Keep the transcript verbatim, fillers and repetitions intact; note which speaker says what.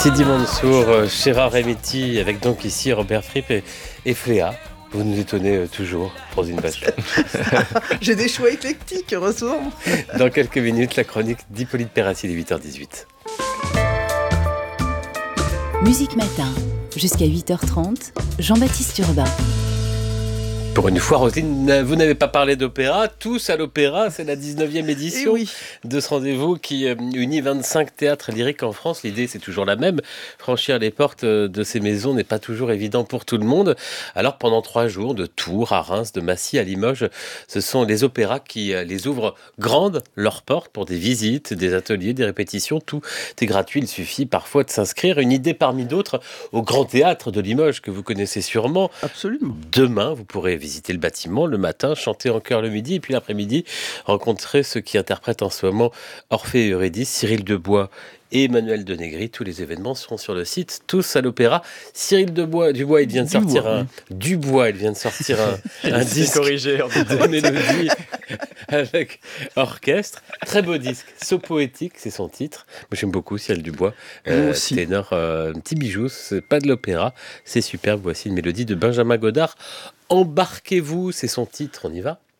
Speaker 1: Sidi Mansour, euh, Gérard Remiti, avec donc ici Robert Fripp et, et Fléa. Vous nous étonnez euh, toujours, Roselyne Bachelot.
Speaker 2: J'ai des choix éclectiques, heureusement.
Speaker 1: Dans quelques minutes, la chronique d'Hippolyte Perrassi, il est huit heures dix-huit.
Speaker 3: Musique Matin, jusqu'à huit heures trente, Jean-Baptiste Urbain.
Speaker 1: Pour une fois, Roselyne, vous n'avez pas parlé d'opéra. Tous à l'opéra, c'est la dix-neuvième édition
Speaker 2: oui.
Speaker 1: de ce rendez-vous qui euh, unit vingt-cinq théâtres lyriques en France. L'idée, c'est toujours la même. Franchir les portes de ces maisons n'est pas toujours évident pour tout le monde. Alors, pendant trois jours, de Tours à Reims, de Massy à Limoges, ce sont les opéras qui euh, les ouvrent grandes leurs portes pour des visites, des ateliers, des répétitions. Tout est gratuit. Il suffit parfois de s'inscrire. Une idée parmi d'autres au Grand Théâtre de Limoges, que vous connaissez sûrement.
Speaker 2: Absolument.
Speaker 1: Demain, vous pourrez visiter le bâtiment le matin, chanter en chœur le midi, et puis l'après-midi, rencontrer ceux qui interprètent en ce moment Orphée et Eurydice, Cyril Debois et Emmanuel Denegri. Tous les événements seront sur le site, tous à l'opéra. Cyril Debois, Dubois, il vient de sortir
Speaker 2: Dubois,
Speaker 1: un... Dubois, il vient de sortir un, un disque
Speaker 4: corrigé
Speaker 1: de mélodie avec orchestre. Très beau disque, So poétique, c'est son titre. Moi, j'aime beaucoup Cyril Dubois.
Speaker 2: Moi aussi.
Speaker 1: Ténor, euh, un petit bijou, c'est pas de l'opéra, c'est superbe. Voici une mélodie de Benjamin Godard. Embarquez-vous, c'est son titre, on y va.